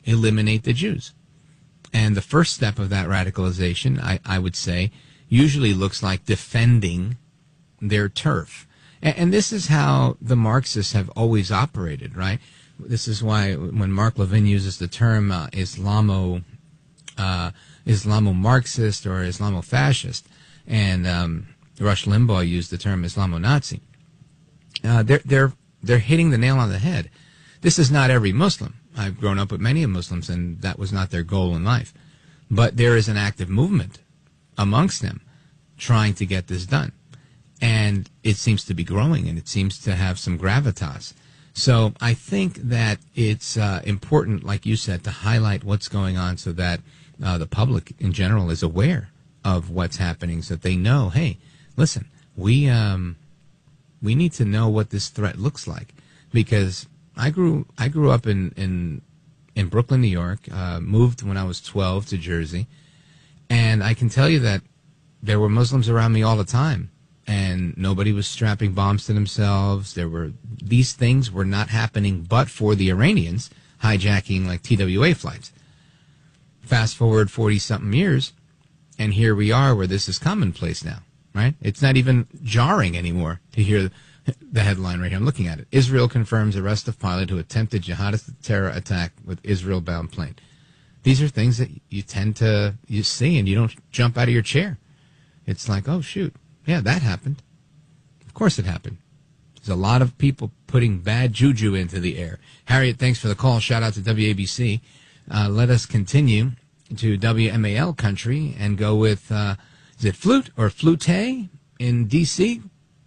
eliminate the Jews. And the first step of that radicalization, I would say, usually looks like defending their turf. And this is how the Marxists have always operated, right? This is why when Mark Levin uses the term Islamo-Marxist or Islamo-fascist, and Rush Limbaugh used the term Islamo-Nazi, they're hitting the nail on the head. This is not every Muslim. I've grown up with many Muslims, and that was not their goal in life. But there is an active movement amongst them trying to get this done. And it seems to be growing, and it seems to have some gravitas. So I think that it's important, like you said, to highlight what's going on so that the public in general is aware of what's happening, so that they know, hey, listen, we need to know what this threat looks like. Because I grew up in Brooklyn, New York, moved when I was 12 to Jersey, and I can tell you that there were Muslims around me all the time. And nobody was strapping bombs to themselves. These things were not happening but for the Iranians hijacking like TWA flights. Fast forward 40-something years, and here we are where this is commonplace now, right? It's not even jarring anymore to hear the headline right here. I'm looking at it. Israel confirms arrest of pilot who attempted jihadist terror attack with Israel-bound plane. These are things that you see and you don't jump out of your chair. It's like, oh, shoot. Yeah, that happened. Of course it happened. There's a lot of people putting bad juju into the air. Harriet, thanks for the call. Shout out to WABC. Let us continue to WMAL country and go with, is it Flute or Flute in D.C.?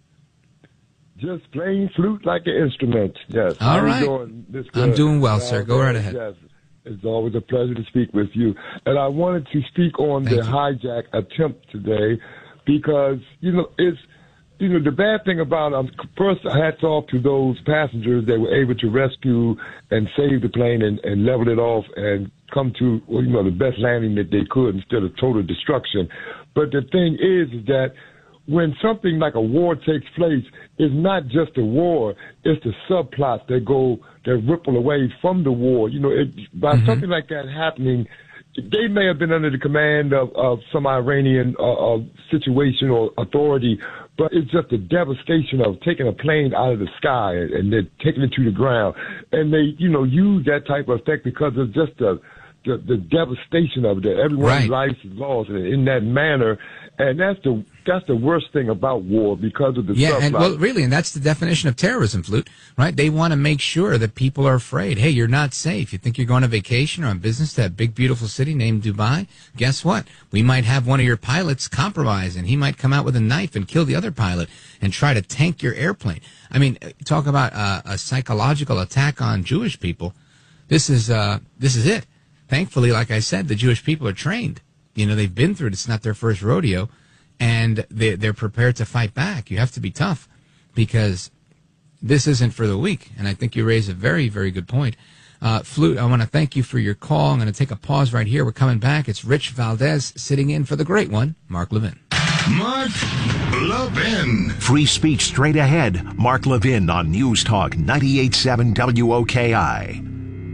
Just plain flute like an instrument, yes. All right. I'm doing well, sir. Go right ahead. Yes. It's always a pleasure to speak with you. And I wanted to speak on the hijack attempt today. Because, it's, the bad thing about first, hats off to those passengers that were able to rescue and save the plane and level it off and come to, the best landing that they could instead of total destruction. But the thing is that when something like a war takes place, it's not just a war, it's the subplots that ripple away from the war. By something like that happening, they may have been under the command of some Iranian situation or authority, but it's just the devastation of taking a plane out of the sky and then taking it to the ground. And they, use that type of effect because of just the devastation of it. Everyone's life is lost in that manner. And that's the worst thing about war because of the and that's the definition of terrorism, Flute, right? They want to make sure that people are afraid. Hey, you're not safe. You think you're going on vacation or on business to that big, beautiful city named Dubai? Guess what? We might have one of your pilots compromised, and he might come out with a knife and kill the other pilot and try to tank your airplane. I mean, talk about a psychological attack on Jewish people. This is it. Thankfully, like I said, the Jewish people are trained. They've been through it. It's not their first rodeo, and they're prepared to fight back. You have to be tough because this isn't for the weak, and I think you raise a very, very good point. Flute, I want to thank you for your call. I'm going to take a pause right here. We're coming back. It's Rich Valdez sitting in for the great one, Mark Levin. Mark Levin. Free speech straight ahead. Mark Levin on News Talk 98.7 WOKI.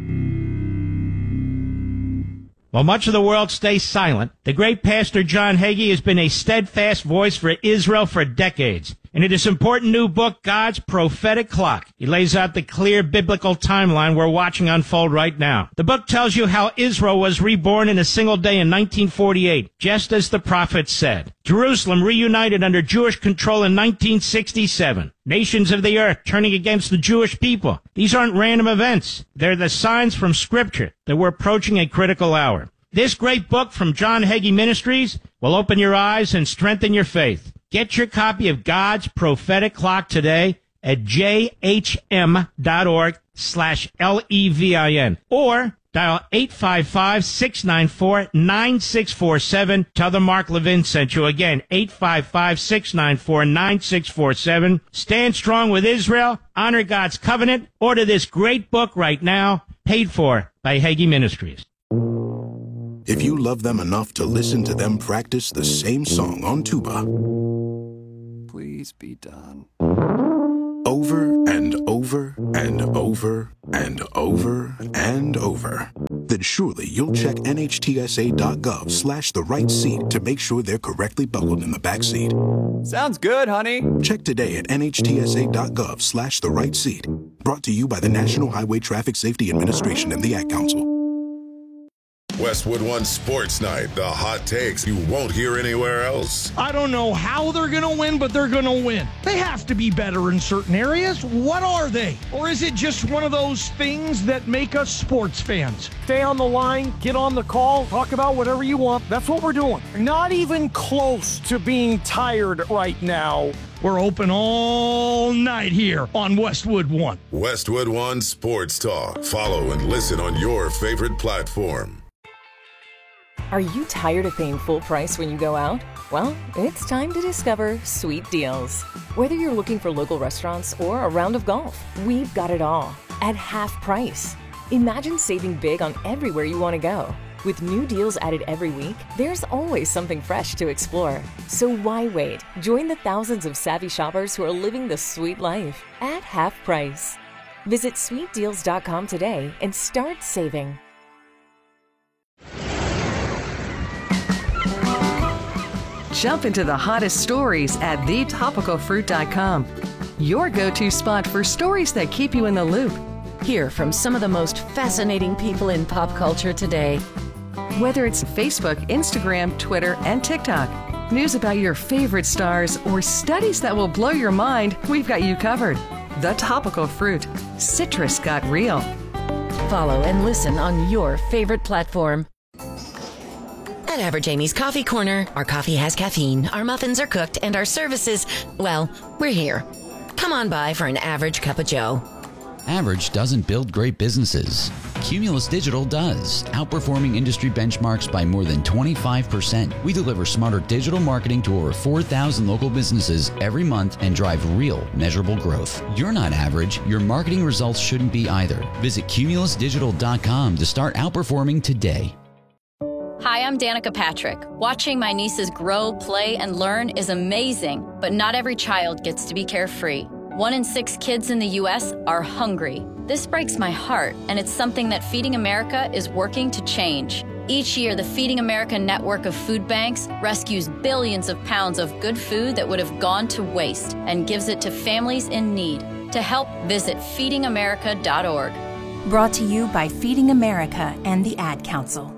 While much of the world stays silent, the great Pastor John Hagee has been a steadfast voice for Israel for decades. And in his important new book, God's Prophetic Clock, he lays out the clear biblical timeline we're watching unfold right now. The book tells you how Israel was reborn in a single day in 1948, just as the prophets said. Jerusalem reunited under Jewish control in 1967. Nations of the earth turning against the Jewish people. These aren't random events. They're the signs from Scripture that we're approaching a critical hour. This great book from John Hagee Ministries will open your eyes and strengthen your faith. Get your copy of God's Prophetic Clock today at jhm.org/LEVIN or dial 855-694-9647. Tell them Mark Levin sent you. Again, 855-694-9647. Stand strong with Israel. Honor God's covenant. Order this great book right now. Paid for by Hagee Ministries. If you love them enough to listen to them practice the same song on tuba, please be done. Over and over and over and over and over, the then surely you'll check NHTSA.gov/the-right-seat to make sure they're correctly buckled in the back seat. Sounds good, honey. Check today at NHTSA.gov/the-right-seat. Brought to you by the National Highway Traffic Safety Administration and the Ad Council. Westwood One Sports Night, the hot takes you won't hear anywhere else. I don't know how they're going to win, but they're going to win. They have to be better in certain areas. What are they? Or is it just one of those things that make us sports fans? Stay on the line, get on the call, talk about whatever you want. That's what we're doing. Not even close to being tired right now. We're open all night here on Westwood One. Westwood One Sports Talk. Follow and listen on your favorite platform. Are you tired of paying full price when you go out? Well, it's time to discover Sweet Deals. Whether you're looking for local restaurants or a round of golf, we've got it all at half price. Imagine saving big on everywhere you want to go. With new deals added every week, there's always something fresh to explore. So why wait? Join the thousands of savvy shoppers who are living the sweet life at half price. Visit sweetdeals.com today and start saving. Jump into the hottest stories at thetopicalfruit.com. Your go-to spot for stories that keep you in the loop. Hear from some of the most fascinating people in pop culture today. Whether it's Facebook, Instagram, Twitter, and TikTok, news about your favorite stars, or studies that will blow your mind, we've got you covered. The Topical Fruit. Citrus got real. Follow and listen on your favorite platform. At Average Amy's Coffee Corner, our coffee has caffeine, our muffins are cooked, and our services, well, we're here. Come on by for an average cup of joe. Average doesn't build great businesses. Cumulus Digital does, outperforming industry benchmarks by more than 25%. We deliver smarter digital marketing to over 4,000 local businesses every month and drive real, measurable growth. You're not average. Your marketing results shouldn't be either. Visit cumulusdigital.com to start outperforming today. Hi, I'm Danica Patrick. Watching my nieces grow, play, and learn is amazing, but not every child gets to be carefree. 1 in 6 kids in the U.S. are hungry. This breaks my heart, and it's something that Feeding America is working to change. Each year, the Feeding America network of food banks rescues billions of pounds of good food that would have gone to waste and gives it to families in need. To help, visit feedingamerica.org. Brought to you by Feeding America and the Ad Council.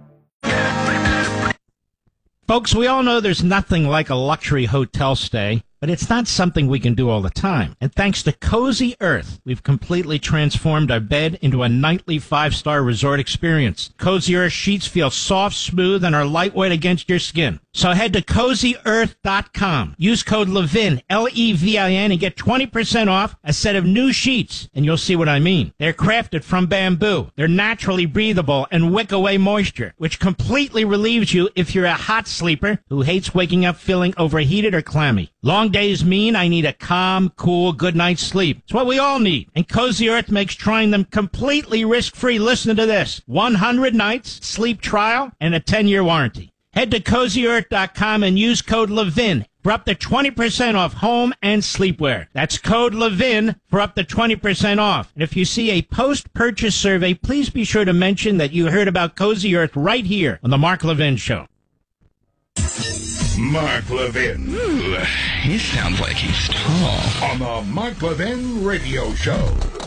Folks, we all know there's nothing like a luxury hotel stay, but it's not something we can do all the time. And thanks to Cozy Earth, we've completely transformed our bed into a nightly 5-star resort experience. Cozy Earth sheets feel soft, smooth, and are lightweight against your skin. So head to CozyEarth.com. Use code LEVIN, L-E-V-I-N, and get 20% off a set of new sheets, and you'll see what I mean. They're crafted from bamboo. They're naturally breathable and wick away moisture, which completely relieves you if you're a hot sleeper who hates waking up feeling overheated or clammy. Long days mean I need a calm, cool, good night's sleep. It's what we all need. And Cozy Earth makes trying them completely risk-free. Listen to this. 100 nights, sleep trial, and a 10-year warranty. Head to CozyEarth.com and use code LEVIN for up to 20% off home and sleepwear. That's code LEVIN for up to 20% off. And if you see a post-purchase survey, please be sure to mention that you heard about Cozy Earth right here on The Mark Levin Show. Mark Levin. Ooh, he sounds like he's tall. On the Mark Levin Radio Show.